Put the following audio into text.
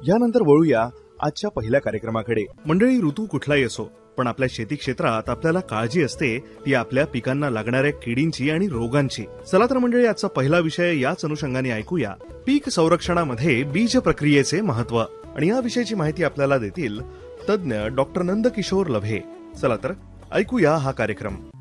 यानंतर वळूया आजच्या पहिल्या कार्यक्रमाकडे. मंडळी, ऋतू कुठलाही असो, पण आपल्या शेती क्षेत्रात आपल्याला काळजी असते ती आपल्या पिकांना लागणाऱ्या किडींची आणि रोगांची. चला तर मंडळी, आजचा पहिला विषय याच अनुषंगाने ऐकूया, पीक संरक्षणामध्ये बीज प्रक्रियेचे महत्व. आणि या विषयाची माहिती आपल्याला देतील तज्ञ डॉक्टर नंदकिशोर लभे. चला तर ऐकूया हा कार्यक्रम.